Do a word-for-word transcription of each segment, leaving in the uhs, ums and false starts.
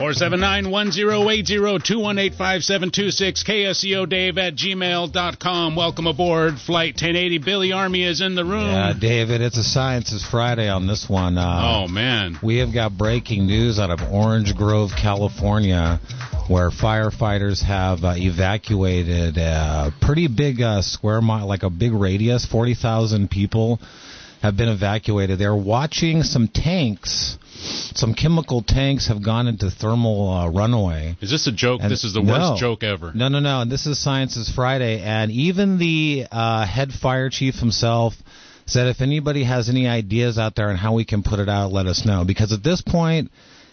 four seven nine, one zero eight zero, two one eight, five seven two six, K S E O Dave at gmail dot com. Welcome aboard Flight ten eighty. Billy Army is in the room. Yeah, David, it's a Sciences Friday on this one. Uh, oh, man. We have got breaking news out of Orange Grove, California, where firefighters have uh, evacuated a pretty big uh, square mile, like a big radius. forty thousand people have been evacuated. They're watching some tanks. Some chemical tanks have gone into thermal uh, runaway. Is this a joke? And this is the no, worst joke ever. No, no, no. And this is Sciences Friday. And even the uh, head fire chief himself said if anybody has any ideas out there on how we can put it out, let us know. Because at this point,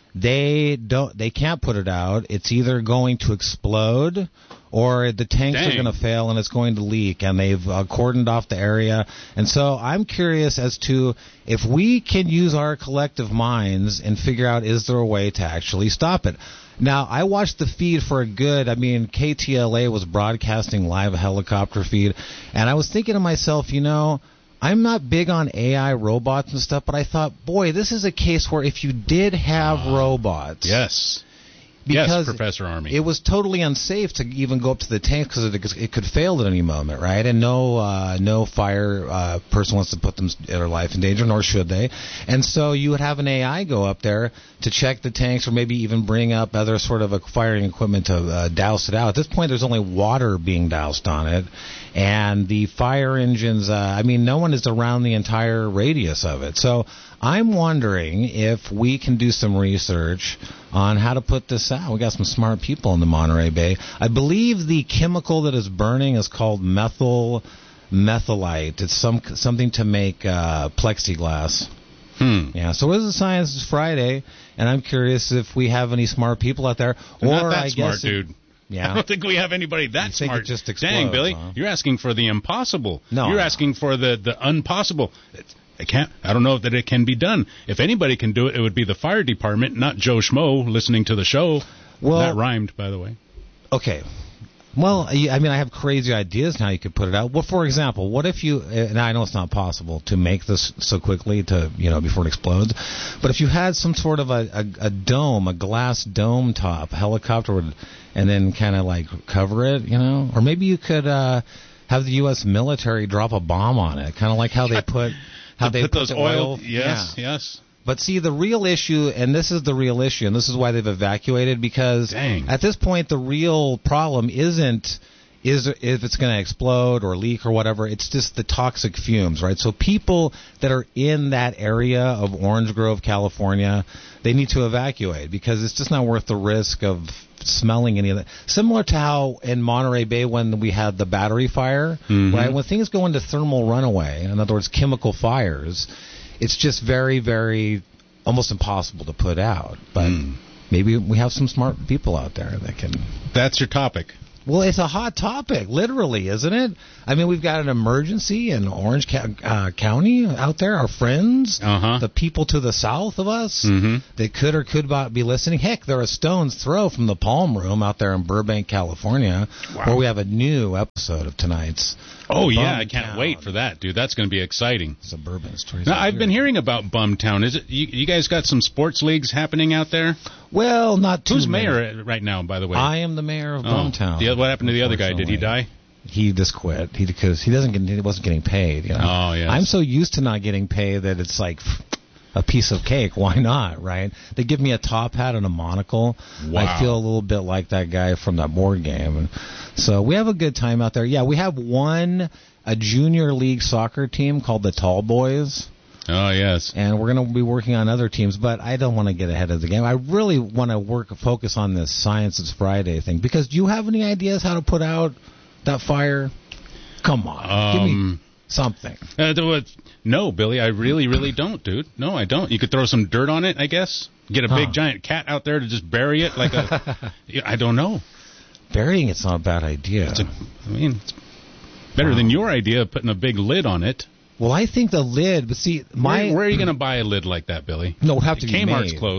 they don't, they can't put it out. It's either going to explode or the tanks Dang. are going to fail and it's going to leak, and they've uh, cordoned off the area. And so I'm curious as to if we can use our collective minds and figure out, is there a way to actually stop it? Now, I watched the feed for a good, I mean, K T L A was broadcasting live helicopter feed, and I was thinking to myself, you know, I'm not big on A I robots and stuff, but I thought, boy, this is a case where if you did have uh, robots. Yes. Because yes, Professor Army. It was totally unsafe to even go up to the tank because it, it could fail at any moment, right? And no uh, no fire uh, person wants to put them, their life in danger, nor should they. And so you would have an A I go up there to check the tanks or maybe even bring up other sort of a firing equipment to uh, douse it out. At this point, there's only water being doused on it. And the fire engines, uh, I mean, no one is around the entire radius of it. So I'm wondering if we can do some research on how to put this out. We got some smart people in the Monterey Bay. I believe the chemical that is burning is called methyl methylite. It's some something to make uh, plexiglass. Hmm. Yeah. So it is a Science Friday, and I'm curious if we have any smart people out there. They're or not that I smart, guess dude. It, yeah. I don't think we have anybody that you think smart. It just explodes, Dang, Billy, huh? you're asking for the impossible. No. You're asking for the, the unpossible. It's, I can't. I don't know that it can be done. If anybody can do it, it would be the fire department, not Joe Schmo listening to the show. Well, that rhymed, by the way. Okay. Well, I mean, I have crazy ideas on how you could put it out. Well, for example, what if you, and I know it's not possible to make this so quickly to, you know, before it explodes, but if you had some sort of a, a, a dome, a glass dome top, a helicopter would, and then kind of like cover it, you know, or maybe you could uh, have the U S military drop a bomb on it, kind of like how they put, how they put put those the oil, oil. yes, yeah. yes. But see, the real issue, and this is the real issue, and this is why they've evacuated, because Dang. at this point the real problem isn't is if it's going to explode or leak or whatever. It's just the toxic fumes, right? So people that are in that area of Orange Grove, California, they need to evacuate because it's just not worth the risk of smelling any of that. Similar to how in Monterey Bay when we had the battery fire, mm-hmm. right? When things go into thermal runaway, in other words, chemical fires, it's just very, very almost impossible to put out. But mm. maybe we have some smart people out there that can. That's your topic. Well, it's a hot topic, literally, isn't it? I mean, we've got an emergency in Orange uh, County out there. Our friends, uh-huh. the people to the south of us, mm-hmm. they could or could not be listening. Heck, they're a stone's throw from the Palm Room out there in Burbank, California, wow. where we have a new episode of tonight's. Oh, yeah, I Bumtown. can't wait for that, dude. That's going to be exciting. Suburban stories. Now, I've been hearing about Bumtown. Is it you, you guys got some sports leagues happening out there? Well, not too Who's many. mayor right now, by the way? I am the mayor of oh. Bumtown. The, what happened to the other guy? Did he die? He just quit. He because he doesn't get, he wasn't getting paid. You know? Oh, yes. I'm so used to not getting paid that it's like a piece of cake. Why not, right? They give me a top hat and a monocle. Wow. I feel a little bit like that guy from that board game. And so we have a good time out there. Yeah, we have one a junior league soccer team called the Tall Boys. Oh, yes. And we're going to be working on other teams, but I don't want to get ahead of the game. I really want to work focus on this Sciences Friday thing, because do you have any ideas how to put out that fire? Come on. Um, give me something. Uh, no, Billy, I really, really don't, dude. No, I don't. You could throw some dirt on it, I guess. Get a huh. big, giant cat out there to just bury it like a... I don't know. Burying it's not a bad idea. It's a, I mean, it's better wow. than your idea of putting a big lid on it. Well, I think the lid, but see, my... Where, where are you going to buy a lid like that, Billy? No, it would have to be Kmart's made. closed.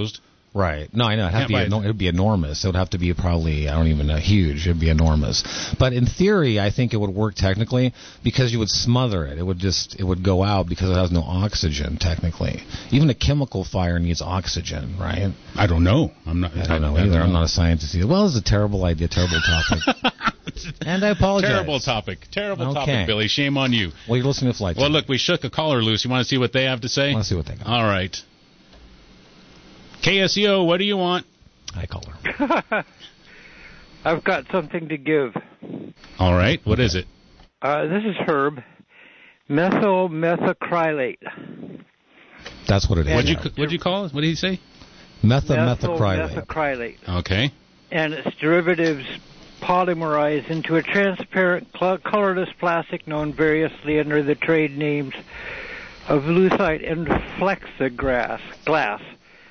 Right. No, I know. It'd have to be Can't buy eno- it'd be enormous. It would have to be probably, I don't even know, huge. It'd be enormous. But in theory, I think it would work technically because you would smother it. It would just, it would go out because it has no oxygen, technically. Even a chemical fire needs oxygen, right? I don't know. I'm not. I don't know either. I'm not a scientist either. Well, it's a terrible idea, terrible topic. And I apologize. Terrible topic. Terrible Okay. topic, Billy. Shame on you. Well, you're listening to Flight. Well, look, we shook a caller loose. You want to see what they have to say? I want to see what they got. All right. K S E O, what do you want? Hi, caller. I've got something to give. All right. What is it? Uh, this is Herb. Methyl methacrylate. That's what it is. What'd you, now. what'd you call it? What did he say? Methyl Methyl methacrylate. methacrylate. Okay. And its derivatives polymerize into a transparent, cl- colorless plastic known variously under the trade names of lucite and flexiglass. Glass.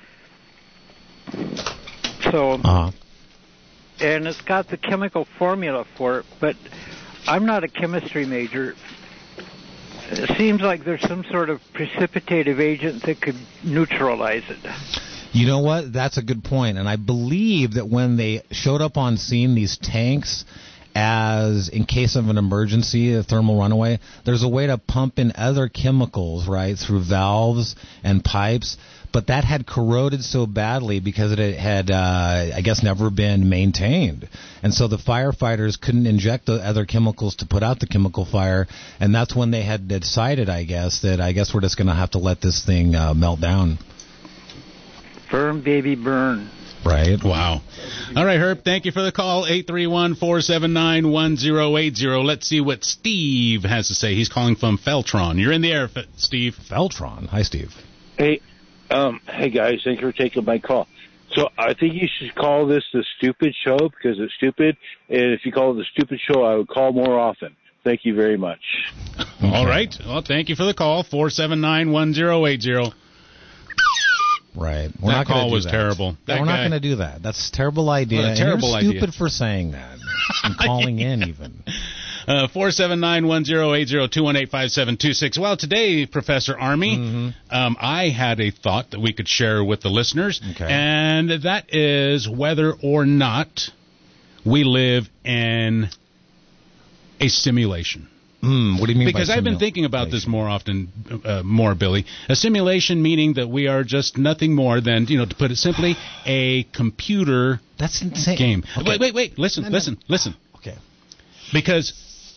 So, Uh-huh. and it's got the chemical formula for it, but I'm not a chemistry major. It seems like there's some sort of precipitative agent that could neutralize it. You know what? That's a good point. And I believe that when they showed up on scene, these tanks, as in case of an emergency, a thermal runaway, there's a way to pump in other chemicals, right, through valves and pipes. But that had corroded so badly because it had, uh, I guess, never been maintained. And so the firefighters couldn't inject the other chemicals to put out the chemical fire. And that's when they had decided, I guess, that I guess we're just going to have to let this thing uh, melt down. Burn, baby, burn. Right. Wow. All right, Herb, thank you for the call. eight three one, four seven nine, one zero eight zero. Let's see what Steve has to say. He's calling from Feltron. You're in the air, F- Steve. Feltron. Hi, Steve. Hey, um, hey guys, thanks for taking my call. So I think you should call this the stupid show because it's stupid. And if you call it the stupid show, I would call more often. Thank you very much. Okay. All right. Well, thank you for the call. four seven nine, one zero eight zero. Right. We're that not gonna call do was that. terrible. That we're guy, not going to do that. That's a terrible idea. What a terrible and you're stupid idea. for saying that and calling in even. Uh, four seven nine, one zero eight zero, two one eight, five seven two six. Well, today, Professor Army, Mm-hmm. um, I had a thought that we could share with the listeners, Okay. and that is whether or not we live in a simulation. Mm, what do you mean Because by I've been thinking about this more often, uh, more, Billy. A simulation meaning that we are just nothing more than, you know, to put it simply, a computer That's insane. game. Okay. Wait, wait, wait. Listen, No, no. listen, listen. Okay. Because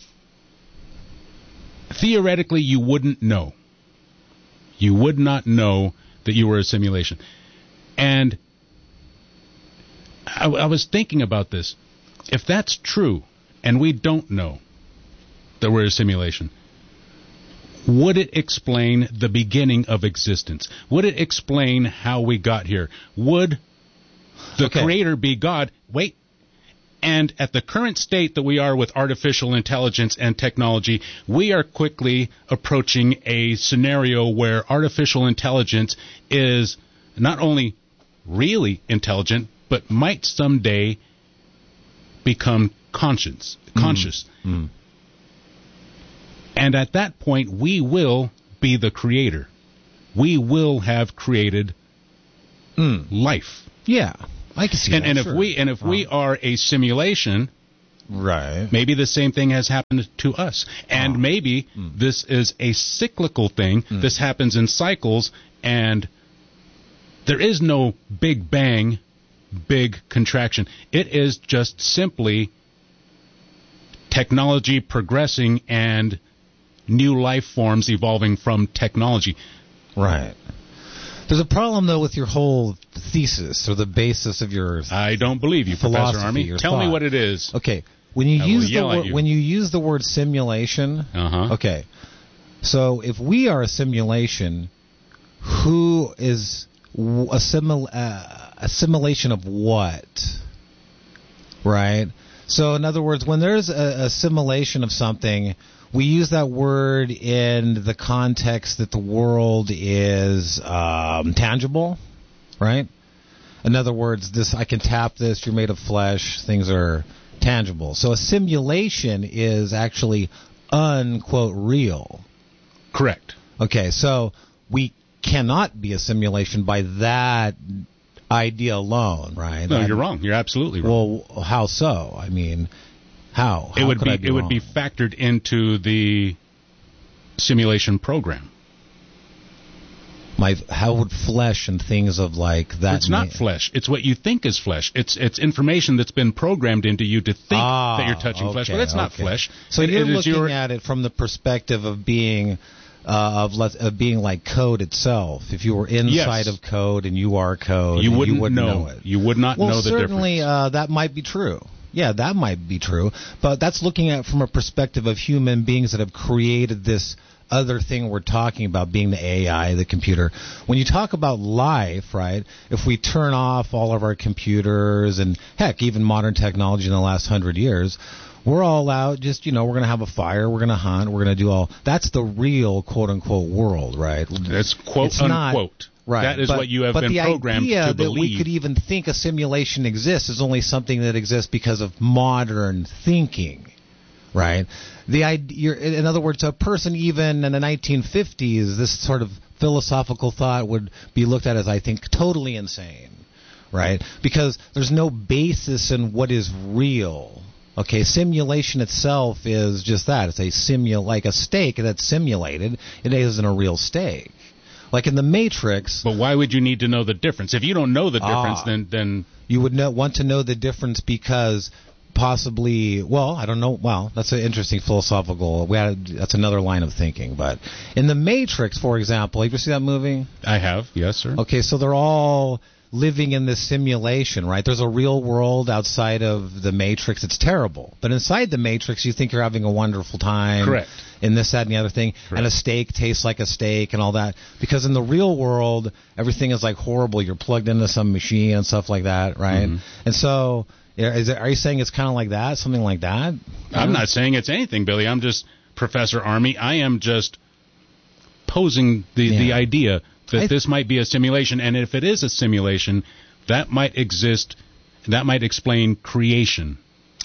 theoretically, you wouldn't know. You would not know that you were a simulation. And I, I was thinking about this. If that's true, and we don't know that we're a simulation, would it explain the beginning of existence? Would it explain how we got here? Would the Okay. Creator be God? Wait. And at the current state that we are with artificial intelligence and technology, we are quickly approaching a scenario where artificial intelligence is not only really intelligent, but might someday become conscious. Conscious. Mm. And at that point, we will be the creator. We will have created Mm. life. Yeah, I can see And, that. and if sure. we and if we are a simulation, right, maybe the same thing has happened to us. And Oh. maybe Mm. this is a cyclical thing. Mm. This happens in cycles, and there is no big bang, big contraction. It is just simply technology progressing and new life forms evolving from technology. right. There's a problem though with your whole thesis or the basis of your I don't believe you, philosophy. Professor Army. your Tell me thought. what it is. Okay, when you I will use the yell at word you. when you use the word simulation, Uh-huh. okay. So if we are a simulation, who is w- a simul uh, a simulation of what? Right? So in other words, when there's a, a simulation of something, we use that word in the context that the world is um, tangible, right? In other words, this I can tap this, you're made of flesh, things are tangible. So a simulation is actually unquote real. Correct. Okay, so we cannot be a simulation by that idea alone, right? No, I'm, you're wrong. You're absolutely wrong. Well, how so? I mean, how? It how would could be, I be it would wrong? be factored into the simulation program. My how would flesh and things of like that? It's not ma- flesh. It's what you think is flesh. It's it's information that's been programmed into you to think ah, that you're touching okay, flesh, but it's not okay. flesh. So It- you're it is looking your- at it from the perspective of being uh, of, let, of being like code itself. If you were inside Yes. of code and you are code, you and wouldn't, you wouldn't know. know it. You would not Well, know the certainly difference. uh, that might be true. Yeah, that might be true. But that's looking at it from a perspective of human beings that have created this other thing we're talking about, being the A I, the computer. When you talk about life, right, if we turn off all of our computers and, heck, even modern technology in the last hundred years, we're all out just, you know, we're going to have a fire, we're going to hunt, we're going to do all. That's the real quote-unquote world, right? That's quote It's not- unquote. Right. That is but, what you have but been the programmed idea to that believe. we could even think a simulation exists is only something that exists because of modern thinking, right? The idea, you're, in other words, a person even in the nineteen fifties, this sort of philosophical thought would be looked at as, I think, totally insane, right? Because there's no basis in what is real. Okay, simulation itself is just that. It's a simul, like a steak that's simulated. It isn't a real steak. Like in the Matrix, But why would you need to know the difference? If you don't know the difference, Ah. then then you would know, want to know the difference because possibly, well, I don't know. Well, that's an interesting philosophical. We had that's another line of thinking. But in the Matrix, for example, have you ever seen that movie? I have, yes, sir. Okay, so they're all living in this simulation, right? There's a real world outside of the Matrix. It's terrible. But inside the Matrix, you think you're having a wonderful time. Correct. In this, that, and the other thing. Correct. And a steak tastes like a steak and all that. Because in the real world, everything is like horrible. You're plugged into some machine and stuff like that, right? Mhm. And so, yeah, is it, are you saying it's kind of like that? Something like that? I'm not saying it's anything, Billy. I'm just Professor Army. I am just posing the, Yeah. the idea that I- this might be a simulation, and if it is a simulation, that might exist, that might explain creation.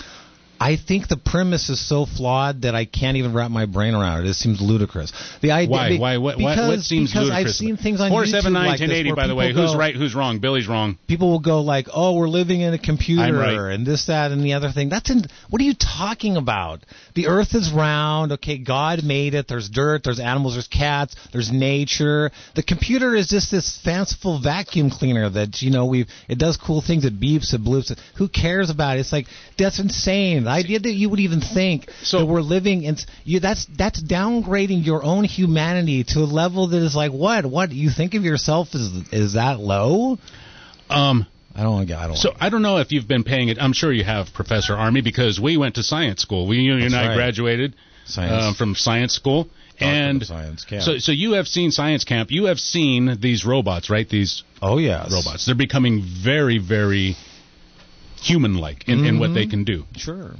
I think the premise is so flawed that I can't even wrap my brain around it. It seems ludicrous. The idea, Why? Why? What, what, because, what seems because ludicrous? I've seen things on four YouTube seven nine like ten this eighty, where by the way. people Who's go- right? Who's wrong? Billy's wrong. People will go like, "Oh, we're living in a computer I'm right. and this, that, and the other thing." That's in. What are you talking about? The Earth is round. Okay, God made it. There's dirt. There's animals. There's cats. There's nature. The computer is just this fanciful vacuum cleaner that you know we. It does cool things. It beeps. It bloops. Who cares about it? It's like that's insane. The idea that you would even think So- that we're living in you. That's that's downgrading your own humanity to a level that is like what? What you think of yourself is is that low? Um, I don't want to get. I don't. so wanna- I don't know if you've been paying it. I'm sure you have, Professor Army, because we went to science school. We, you and That's I right. graduated Science. um, from science school, Doctor and of Science Camp. so so you have seen science camp. You have seen these robots, right? These Oh yes, robots. They're becoming very, very human-like in, in what they Mhm. can do. Sure.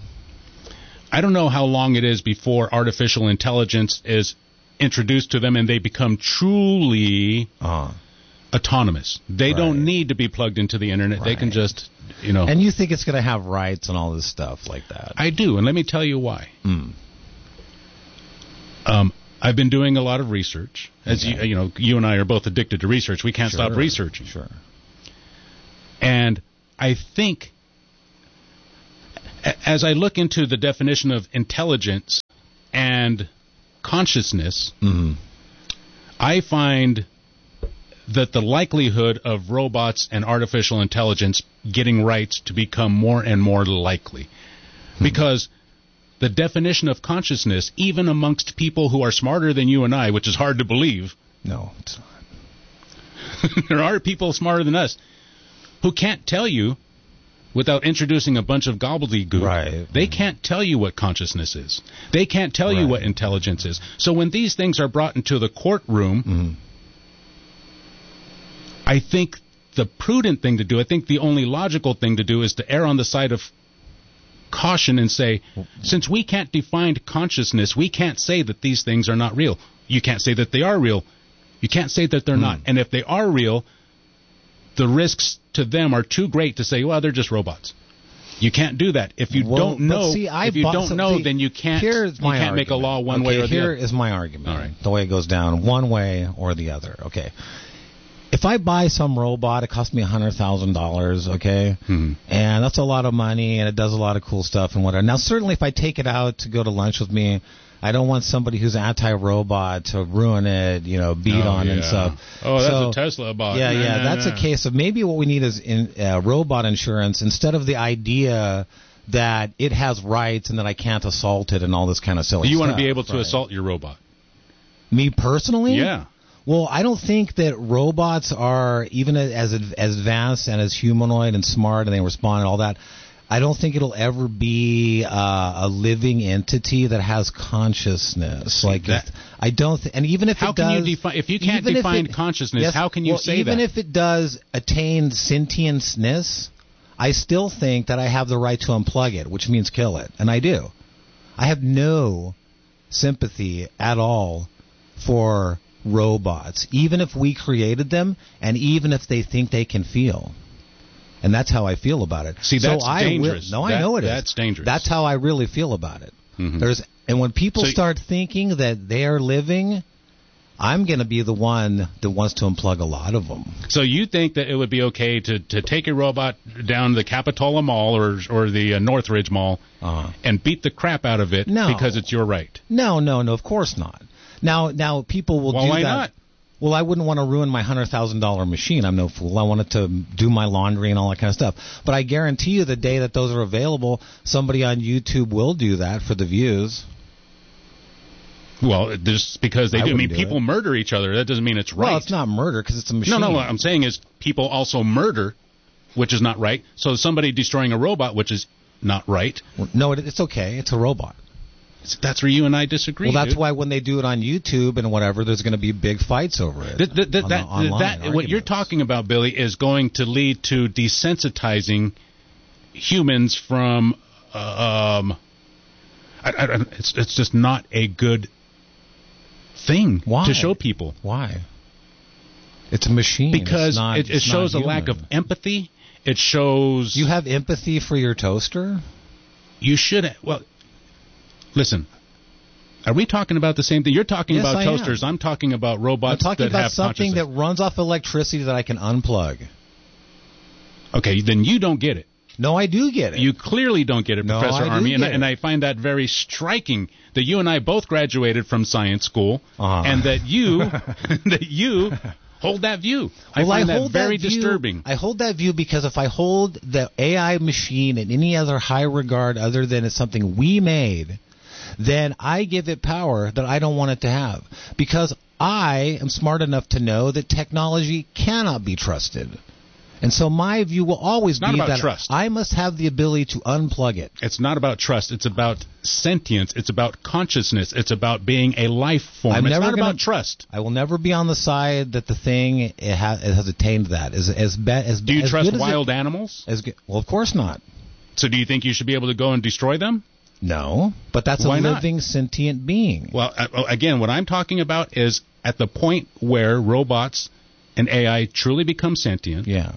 I don't know how long it is before artificial intelligence is introduced to them and they become truly Uh, autonomous. They Right. don't need to be plugged into the internet. They can Right. just, you know. and you think it's going to have rights and all this stuff like that? I do, and let me tell you why. Mm. Um, I've been doing a lot of research. As Okay. you, you know, you and I are both addicted to research. We can't stop Sure. researching. Sure. And I think, a- as I look into the definition of intelligence and consciousness, Mm. I find that the likelihood of robots and artificial intelligence getting rights to become more and more likely. Because the definition of consciousness, even amongst people who are smarter than you and I, which is hard to believe, No, it's not. there are people smarter than us who can't tell you without introducing a bunch of gobbledygook. Right. They can't tell you what consciousness is. They can't tell you Right. what intelligence is. So when these things are brought into the courtroom, Mm. I think the prudent thing to do, I think the only logical thing to do is to err on the side of caution and say, since we can't define consciousness, we can't say that these things are not real. You can't say that they are real. You can't say that they're Hmm. not. And if they are real, the risks to them are too great to say, well, they're just robots. You can't do that. If you Well, don't but know, see, I if you bought don't some- know, see, then you can't. here's you my can't make a argument. law one okay, way or the here other. is my argument. All right. The way it goes down, one way or the other. Okay. if I buy some robot, it costs me one hundred thousand dollars, okay? Hmm. And that's a lot of money, and it does a lot of cool stuff and whatever. Now, certainly if I take it out to go to lunch with me, I don't want somebody who's anti-robot to ruin it, you know, beat oh, on yeah. and stuff. Oh, that's so, a Tesla bot. Yeah, nah, yeah, nah, that's nah. a case of maybe what we need is in, uh, robot insurance instead of the idea that it has rights and that I can't assault it and all this kind of silly You stuff. want to be able to right. assault your robot. Me personally? Yeah. Well, I don't think that robots are, even as as advanced and as humanoid and smart and they respond and all that, I don't think it'll ever be uh, a living entity that has consciousness. Like that, if, I don't, th- and even if how it does, can you define? If you can't even if define it- consciousness, yes, how can you well, say even that? if it does attain sentientness, I still think that I have the right to unplug it, which means kill it, and I do. I have no sympathy at all for robots, even if we created them, and even if they think they can feel. And that's how I feel about it. See, that's so I dangerous. Will, no, that, I know it is. That's dangerous. That's how I really feel about it. Mm-hmm. There's, and when people So- start thinking that they are living, I'm going to be the one that wants to unplug a lot of them. So you think that it would be okay to, to take a robot down to the Capitola Mall or or the uh, Northridge Mall Uh-huh. and beat the crap out of it No. because it's your right? No, no, no, of course not. Now, now people will Well, do why that. not? Well, I wouldn't want to ruin my one hundred thousand dollars machine. I'm no fool. I want it to do my laundry and all that kind of stuff. But I guarantee you the day that those are available, somebody on YouTube will do that for the views. Well, just because they I do. I mean, wouldn't do people it. murder each other. That doesn't mean it's right. Well, it's not murder because it's a machine. No, no, what I'm saying is people also murder, which is not right. So somebody destroying a robot, which is not right. No, it, it's okay. It's a robot. That's where you and I disagree. Well, that's dude. why when they do it on YouTube and whatever, there's going to be big fights over it. Th- th- th- on that, the online that, what you're arguments. talking about, Billy, is going to lead to desensitizing humans from. Uh, um, I, I, it's it's just not a good thing Why? to show people Why? It's a machine. because It's not, it, it it's not shows a lack of human. empathy. It shows You have empathy for your toaster? you should. Well, listen. Are we talking about the same thing? You're talking Yes, about I am. toasters. I'm talking about I'm robots talking that about have something that consciousness. runs off electricity that I can unplug. Okay, then you don't get it. No, I do get it. You clearly don't get it, No, Professor I do Army, and, get and it. I find that very striking that you and I both graduated from science school, Uh-huh. and that you that you hold that view. I Well, find that hold very view- disturbing. I hold that view because if I hold the A I machine in any other high regard other than it's something we made, then I give it power that I don't want it to have. Because I am smart enough to know that technology cannot be trusted. And so my view will always It's not be about that trust. I must have the ability to unplug it. It's not about trust. It's about sentience. It's about consciousness. It's about being a life form. I'm it's never not gonna- about trust. I will never be on the side that the thing it, ha- it has attained that. As as, be- as Do you as trust good as wild it, animals? as good, well, of course not. So do you think you should be able to go and destroy them? No, but that's Why a not? living sentient being. Well, uh, again, what I'm talking about is at the point where robots and A I truly become sentient. Yeah.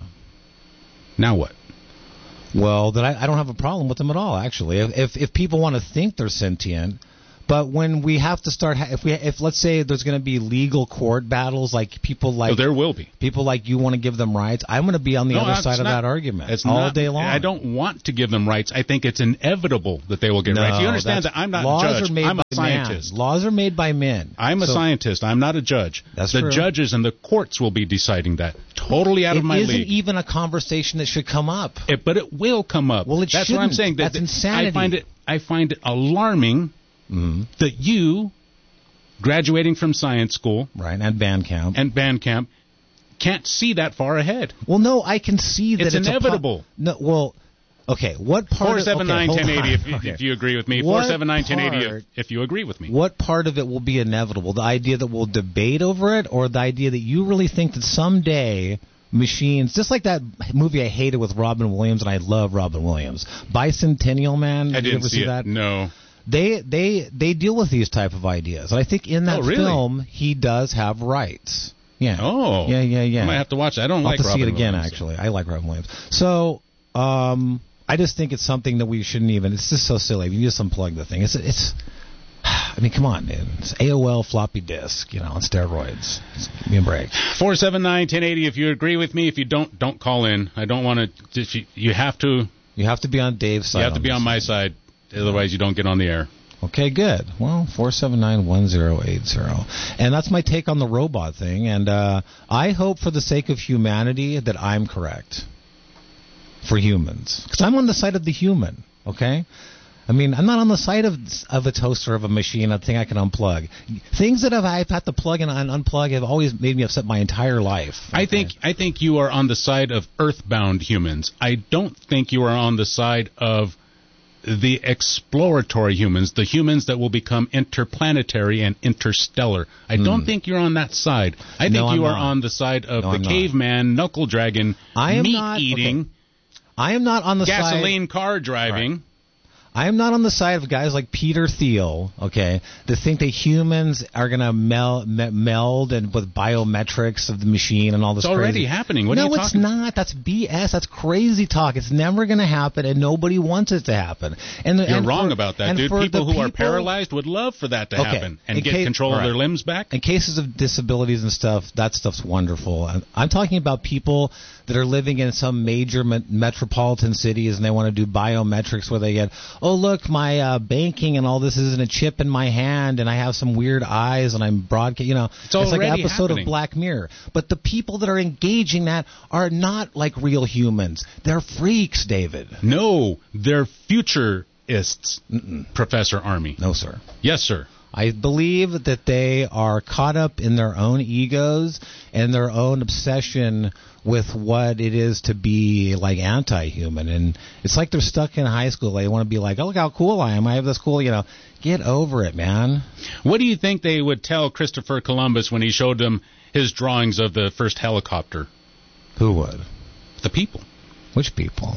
Now what? Well, that I, I don't have a problem with them at all. Actually, if if, if people want to think they're sentient, but when we have to start, ha- if we if let's say there's going to be legal court battles, like people like oh, there will be. people like you want to give them rights, I'm going to be on the No, other it's side of not- that argument It's all not- day long. I don't want to give them rights. I think it's inevitable that they will get No, rights. You understand that's- that I'm not laws a judge. Are made I'm a by scientist. Man. Laws are made by men. I'm a So scientist. I'm not a judge. That's the true. judges and the courts will be deciding that. Totally out It of my isn't league. even a conversation that should come up. It, but it will come up. Well, it That's what I'm shouldn't. saying. That, That's insanity. I find it. I find it alarming Mhm. that you, graduating from science school Right, and Bandcamp. and band camp, can't see that far ahead. Well, no, I can see that It's it's, inevitable. A po- no, well, okay. What part? Four of, seven okay, nine hold ten eighty. on. If, Okay. if you agree with me, What four seven nine ten eighty. part- If, if you agree with me. What part of it will be inevitable? The idea that we'll debate over it, or the idea that you really think that someday machines, just like that movie I hated with Robin Williams, and I love Robin Williams, Bicentennial Man. I Did you didn't ever see, see it. that? No. They they they deal with these type of ideas, and I think in that Oh, really? film he does have rights. Yeah. Oh. Yeah, yeah, yeah. I might have to watch it. I don't I'll like have to Robin see it again. Williams, so. Actually, I like Robin Williams. So, um, I just think it's something that we shouldn't even. It's just so silly. You just unplug the thing. It's it's. I mean, come on, man. It's A O L floppy disk, you know, on steroids. Give me a break. four seven nine, one oh eight oh. If you agree with me, if you don't, don't call in. I don't want to. You, you have to. You have to be on Dave's side. You have to be on my side. Otherwise, you don't get on the air. Okay, good. Well, four seven nine, one oh eight oh. And that's my take on the robot thing. And uh, I hope for the sake of humanity that I'm correct. For humans. Because I'm on the side of the human, okay? I mean, I'm not on the side of of a toaster, of a machine, a thing I can unplug. Things that I've, I've had to plug and unplug have always made me upset my entire life. Okay? I think I think you are on the side of earthbound humans. I don't think you are on the side of the exploratory humans, the humans that will become interplanetary and interstellar. I mm. don't think you're on that side. I think no, you I'm are not. on the side of no, the I'm caveman, not. knuckle dragon, I am meat not, eating, okay. I am not on the gasoline side, car driving. Right. I am not on the side of guys like Peter Thiel, okay, that think that humans are going to mel- me- meld and with biometrics of the machine and all this. It's already crazy. happening. What no, are you it's talking? not. That's B S. That's crazy talk. It's never going to happen, and nobody wants it to happen. And You're and wrong for, about that, dude. People who people, are paralyzed would love for that to okay, happen and in get case, control of right. their limbs back. In cases of disabilities and stuff, that stuff's wonderful. I'm, I'm talking about people that are living in some major me- metropolitan cities and they want to do biometrics where they get, oh, look, my uh, banking and all this is in a chip in my hand and I have some weird eyes and I'm broadcasting, you know. It's, it's like an episode happening. of Black Mirror. But the people that are engaging that are not like real humans. They're freaks, David. No, they're futurists, Mm-mm. Professor Army. No, sir. Yes, sir. I believe that they are caught up in their own egos and their own obsession with what it is to be like anti-human. And it's like they're stuck in high school. They want to be like, oh, look how cool I am. I have this cool, you know. Get over it, man. What do you think they would tell Christopher Columbus when he showed them his drawings of the first helicopter? Who would? The people. Which people?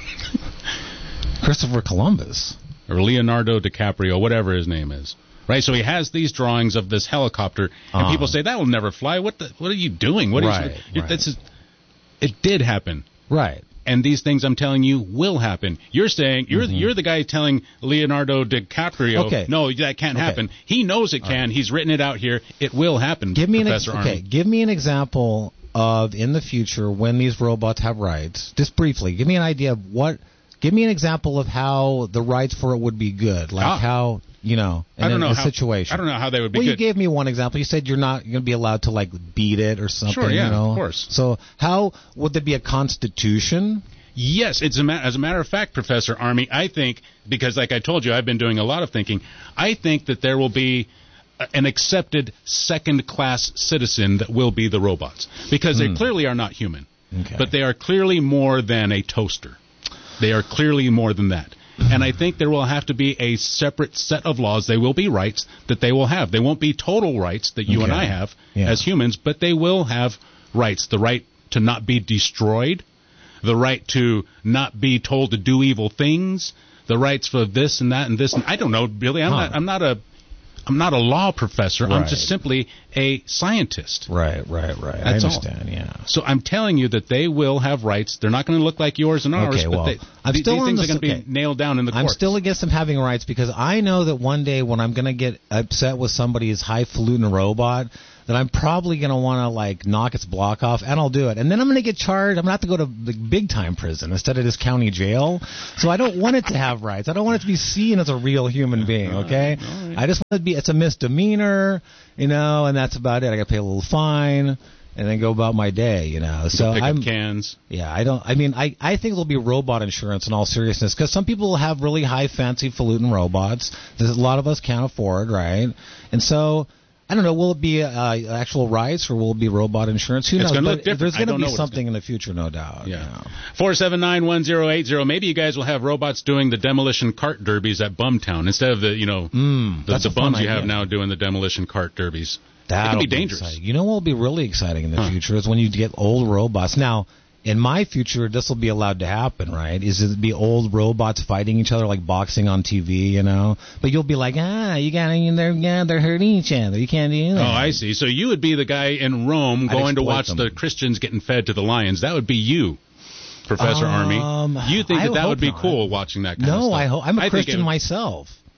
Christopher Columbus. Or Leonardo DiCaprio, whatever his name is. Right, so he has these drawings of this helicopter, and uh, people say, that will never fly. What the, What are you doing? What right, is, you're, right. That's just, it did happen. Right. And these things I'm telling you will happen. You're saying, you're mm-hmm. you're the guy telling Leonardo DiCaprio, okay. no, that can't okay. happen. He knows it can. Right. He's written it out here. It will happen, give me Professor an ex- Army. Okay, give me an example of, in the future, when these robots have rights. Just briefly, give me an idea of what, give me an example of how the rights for it would be good. Like ah. how... You know, in I don't know a how, situation. I don't know how they would be well, good. You gave me one example. You said you're not going to be allowed to, like, beat it or something. Sure, yeah, you know? of course. So how would there be a constitution? Yes, it's a ma- as a matter of fact, Professor Army, I think, because like I told you, I've been doing a lot of thinking, I think that there will be a, an accepted second-class citizen that will be the robots. Because hmm. they clearly are not human. Okay. But they are clearly more than a toaster. They are clearly more than that. And I think there will have to be a separate set of laws. They will be rights that they will have. They won't be total rights that you okay. and I have yeah. as humans, but they will have rights. The right to not be destroyed, the right to not be told to do evil things, the rights for this and that and this. And I don't know, Billy. I'm huh. not. I'm not a. I'm not a law professor. Right. I'm just simply a scientist. Right, right, right. That's I understand, all. yeah. So I'm telling you that they will have rights. They're not going to look like yours and ours, okay, but well, they, I'm th- still these on things the, are going to okay. be nailed down in the courts. I'm still against them having rights because I know that one day when I'm going to get upset with somebody's highfalutin robot, that I'm probably going to want to, like, knock its block off, and I'll do it. And then I'm going to get charged. I'm going to have to go to the big-time prison instead of this county jail. So I don't want it to have rights. I don't want it to be seen as a real human being, okay? Right. I just want it to be, it's a misdemeanor, you know, and that's about it. I got to pay a little fine and then go about my day, you know. So pick I'm up cans. Yeah, I don't. I mean, I I think there'll be robot insurance in all seriousness because some people will have really high, fancy, falutin robots. There's a lot of us can't afford, right? And so I don't know. Will it be uh, actual rights or will it be robot insurance? Who it's knows? Gonna but look different. There's going to be something something in the future, no doubt. Yeah. Four seven nine one zero eight zero. Maybe you guys will have robots doing the demolition cart derbies at Bumtown instead of the you know mm, the, the bums you idea. have now doing the demolition cart derbies. That'll it could be dangerous. Exciting. You know what will be really exciting in the huh. future is when you get old robots. Now, in my future, this will be allowed to happen, right? Is it be old robots fighting each other like boxing on T V, you know? But you'll be like, ah, you got to, they're, yeah, they're hurting each other. You can't do that. Oh, I see. So you would be the guy in Rome I'd going to watch them. the Christians getting fed to the lions. That would be you, Professor um, Army. You think that I that would be not. cool watching that kind no, of stuff? I hope I'm a I Christian it, myself.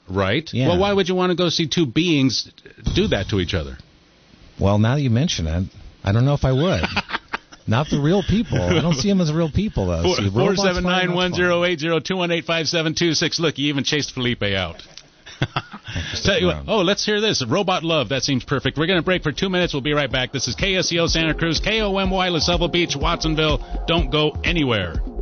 Right. Yeah. Well, why would you want to go see two beings do that to each other? Well, now that you mention it, I don't know if I would. Not the real people. I don't see them as real people, though. See, four seven nine, one zero eight zero, two one eight, five seven two six. Look, you even chased Felipe out. Tell you what, oh, let's hear this. Robot Love. That seems perfect. We're going to break for two minutes. We'll be right back. This is K S E O Santa Cruz, K O M Y LaSalle Beach, Watsonville. Don't go anywhere.